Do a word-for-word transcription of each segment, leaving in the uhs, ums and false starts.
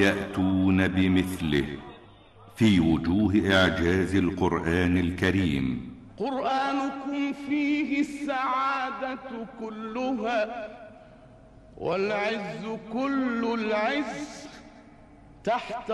يأتون بمثله في وجوه إعجاز القرآن الكريم. قرآنكم فيه السعادة كلها والعز كل العز تحت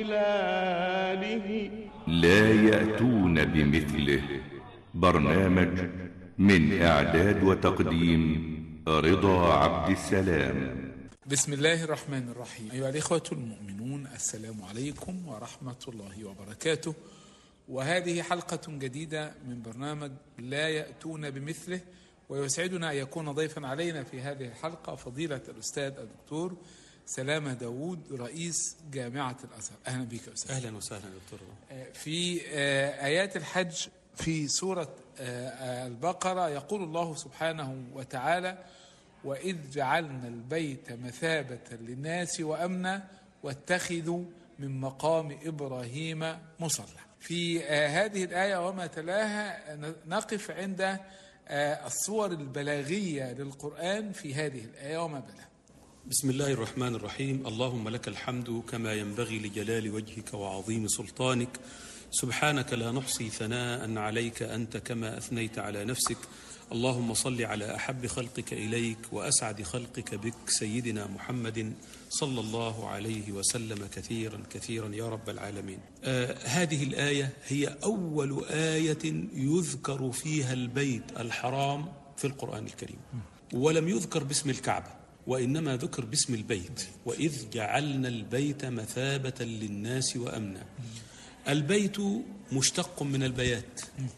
ظلاله. لا يأتون بمثله. برنامج من إعداد وتقديم رضا عبد السلام. بسم الله الرحمن الرحيم. أيها الإخوة المؤمنون، السلام عليكم ورحمة الله وبركاته. وهذه حلقة جديدة من برنامج لا يأتون بمثله، ويسعدنا أن يكون ضيفا علينا في هذه الحلقة فضيلة الأستاذ الدكتور سلامة داود، رئيس جامعة الأزهر. أهلا بك أستاذ. أهلا وسهلا دكتور. في آيات الحج في سورة البقرة يقول الله سبحانه وتعالى: وإذ جعلنا البيت مثابة للناس وأمنا واتخذوا من مقام إبراهيم مصلى. في هذه الآية وما تلاها نقف عند الصور البلاغية للقرآن في هذه الآية وما بلغ. بسم الله الرحمن الرحيم. اللهم لك الحمد كما ينبغي لجلال وجهك وعظيم سلطانك، سبحانك لا نحصي ثناء عليك أنت كما أثنيت على نفسك. اللهم صل على أحب خلقك إليك وأسعد خلقك بك سيدنا محمد صلى الله عليه وسلم كثيرا كثيرا يا رب العالمين. آه هذه الآية هي أول آية يذكر فيها البيت الحرام في القرآن الكريم، ولم يذكر باسم الكعبة وإنما ذكر باسم البيت. وإذ جعلنا البيت مثابة للناس وأمنا. البيت مشتق من البيات،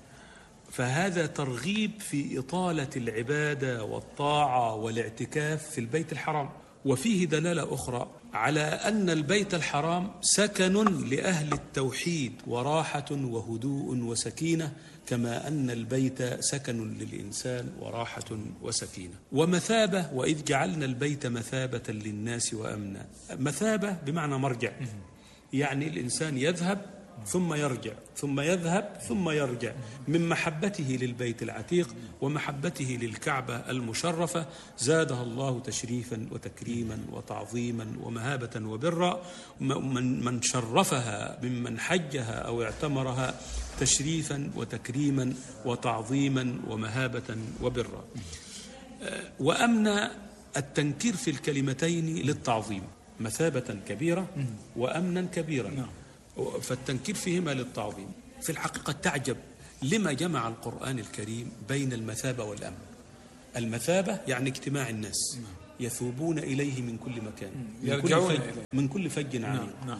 فهذا ترغيب في إطالة العبادة والطاعة والاعتكاف في البيت الحرام. وفيه دلالة أخرى على أن البيت الحرام سكن لأهل التوحيد وراحة وهدوء وسكينة، كما أن البيت سكن للإنسان وراحة وسكينة. ومثابة، وإذ جعلنا البيت مثابة للناس وأمنا. مثابة بمعنى مرجع، يعني الإنسان يذهب ثم يرجع ثم يذهب ثم يرجع من محبته للبيت العتيق ومحبته للكعبة المشرفة، زادها الله تشريفا وتكريما وتعظيما ومهابة وبرا. من من شرفها ممن حجها أو اعتمرها تشريفا وتكريما وتعظيما ومهابة وبرا. وأمن التنكير في الكلمتين للتعظيم، مثابة كبيرة وأمنا كبيرا، فالتنكير فيهما للتعظيم. في الحقيقة تعجب لما جمع القرآن الكريم بين المثابة والأمن. المثابة يعني اجتماع الناس، يثوبون إليه من كل مكان، من كل فج, من كل فج عميق.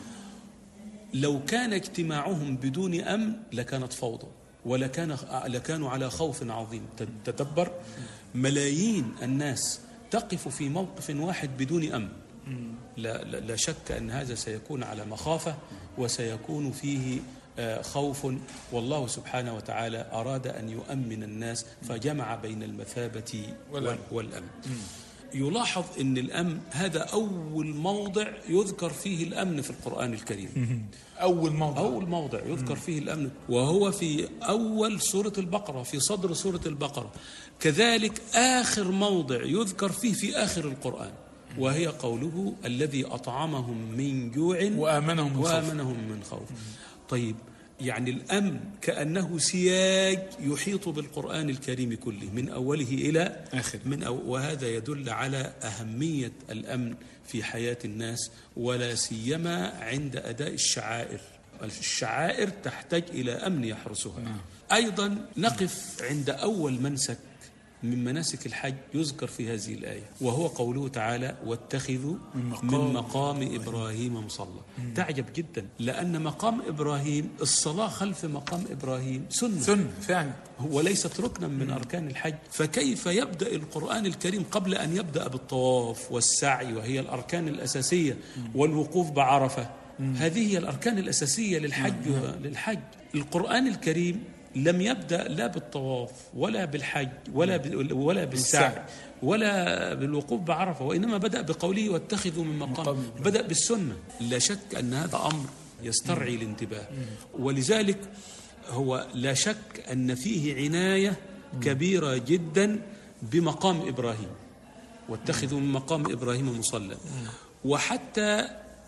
لو كان اجتماعهم بدون أمن لكانت فوضى ولكان لكانوا على خوف عظيم. تدبر، ملايين الناس تقف في موقف واحد بدون أمن، لا, لا, لا شك أن هذا سيكون على مخافة وسيكون فيه خوف. والله سبحانه وتعالى أراد أن يؤمن الناس فجمع بين المثابة والأمن. يلاحظ أن الأمن هذا أول موضع يذكر فيه الأمن في القرآن الكريم. أول موضع أول موضع يذكر فيه الأمن، وهو في أول سورة البقرة، في صدر سورة البقرة. كذلك آخر موضع يذكر فيه في آخر القرآن، وهي قوله الذي أطعمهم من جوع وآمنهم من, وآمنهم من خوف. طيب، يعني الأمن كأنه سياج يحيط بالقرآن الكريم كله من أوله إلى آخره، من أو وهذا يدل على أهمية الأمن في حياة الناس، ولا سيما عند أداء الشعائر. الشعائر تحتاج إلى أمن يحرسها. نعم. أيضا نقف عند أول منسك من مناسك الحج يذكر في هذه الآية، وهو قوله تعالى: واتخذوا من مقام, من مقام إبراهيم مصلى. تعجب جدا، لأن مقام إبراهيم، الصلاة خلف مقام إبراهيم سنة سنة فعلا، وليست ركنا من أركان الحج. فكيف يبدأ القرآن الكريم قبل أن يبدأ بالطواف والسعي، وهي الأركان الأساسية، والوقوف بعرفة؟ هذه هي الأركان الأساسية للحج. للحج القرآن الكريم لم يبدأ لا بالطواف ولا بالحج ولا ولا بالسعي ولا بالوقوف بعرفة، وإنما بدأ بقوله واتخذوا من مقام. بدأ بالسنة. لا شك أن هذا أمر يسترعي الانتباه، ولذلك هو لا شك أن فيه عناية كبيرة جدا بمقام إبراهيم، واتخذوا من مقام إبراهيم مصلى. وحتى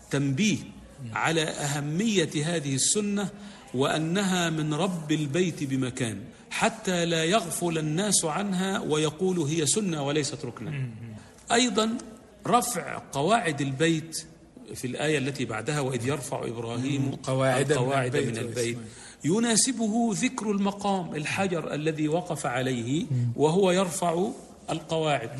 تنبيه على أهمية هذه السنة وأنها من رب البيت بمكان، حتى لا يغفل الناس عنها ويقولوا هي سنة وليست ركنا. أيضا رفع قواعد البيت في الآية التي بعدها وإذ يرفع إبراهيم قواعد القواعد من من البيت, البيت يناسبه ذكر المقام، الحجر الذي وقف عليه وهو يرفع القواعد.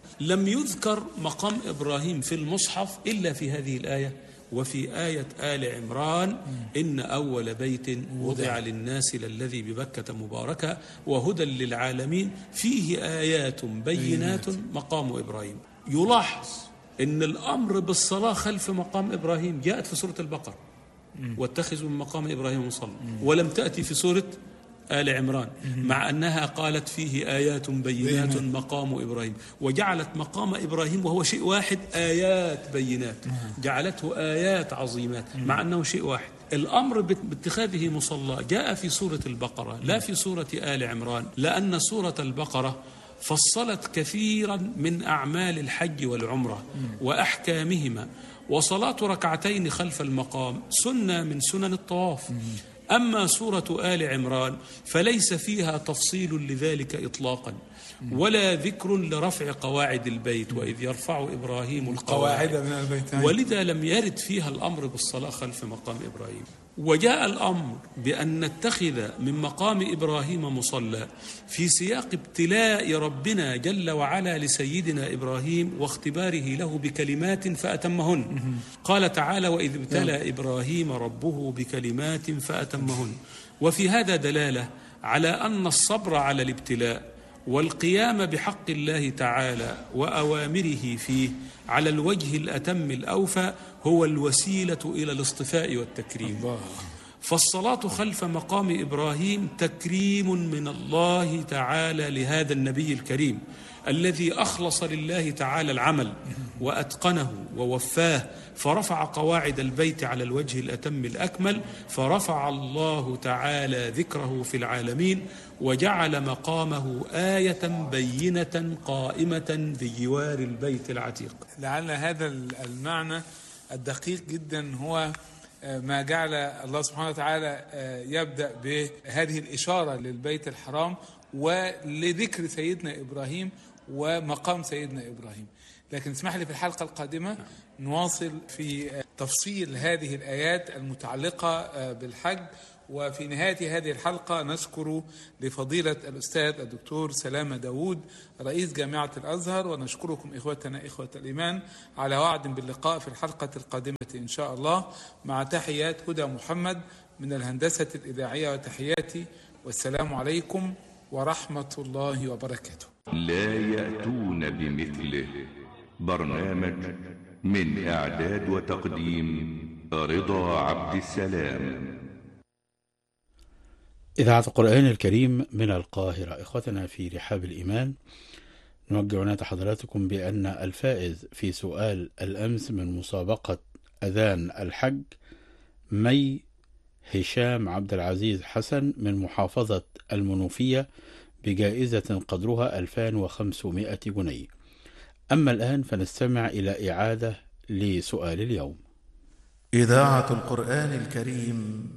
لم يذكر مقام إبراهيم في المصحف إلا في هذه الآية وفي آية آل عمران إن أول بيت وضع للناس للذي ببكة مباركة وهدى للعالمين فيه آيات بينات مقام إبراهيم. يلاحظ إن الأمر بالصلاة خلف مقام إبراهيم جاءت في سورة البقرة واتخذوا من مقام إبراهيم مصلى، ولم تأتي في سورة آل عمران مع أنها قالت فيه آيات بينات مقام إبراهيم، وجعلت مقام إبراهيم وهو شيء واحد آيات بينات، جعلته آيات عظيمات مع أنه شيء واحد. الأمر باتخاذه مصلى جاء في سورة البقرة لا في سورة آل عمران، لأن سورة البقرة فصلت كثيرا من أعمال الحج والعمرة وأحكامهما، وصلاة ركعتين خلف المقام سنة من سنن الطواف. أما سورة آل عمران فليس فيها تفصيل لذلك إطلاقا ولا ذكر لرفع قواعد البيت وإذ يرفع إبراهيم القواعد من البيت، ولذا لم يرد فيها الأمر بالصلاة خلف مقام إبراهيم. وجاء الأمر بأن نتخذ من مقام إبراهيم مصلى في سياق ابتلاء ربنا جل وعلا لسيدنا إبراهيم واختباره له بكلمات فأتمهن. قال تعالى وإذ ابتلى إبراهيم ربه بكلمات فأتمهن. وفي هذا دلالة على أن الصبر على الابتلاء والقيام بحق الله تعالى وأوامره فيه على الوجه الأتم الأوفى هو الوسيلة إلى الاصطفاء والتكريم. فالصلاة خلف مقام إبراهيم تكريم من الله تعالى لهذا النبي الكريم الذي أخلص لله تعالى العمل وأتقنه ووفاه، فرفع قواعد البيت على الوجه الأتم الأكمل، فرفع الله تعالى ذكره في العالمين وجعل مقامه آية بينة قائمة بجوار البيت العتيق. لعل هذا المعنى الدقيق جدا هو ما جعل الله سبحانه وتعالى يبدأ بهذه الإشارة للبيت الحرام ولذكر سيدنا إبراهيم ومقام سيدنا إبراهيم. لكن اسمح لي في الحلقة القادمة نواصل في تفصيل هذه الآيات المتعلقة بالحج. وفي نهاية هذه الحلقة نشكر لفضيلة الأستاذ الدكتور سلامة داود رئيس جامعة الأزهر، ونشكركم إخوتنا إخوة الإيمان على وعد باللقاء في الحلقة القادمة إن شاء الله، مع تحيات هدى محمد من الهندسة الإذاعية وتحياتي، والسلام عليكم ورحمة الله وبركاته. لا يأتون بمثله. برنامج من إعداد وتقديم رضا عبد السلام. إذاعة القرآن الكريم من القاهرة. إخوتنا في رحاب الإيمان، نوجه عناية حضراتكم بأن الفائز في سؤال الأمس من مسابقة أذان الحج مي هشام عبد العزيز حسن من محافظة المنوفية بجائزة قدرها ألفين وخمسمائة جنيه. أما الآن فنستمع إلى إعادة لسؤال اليوم. إذاعة القرآن الكريم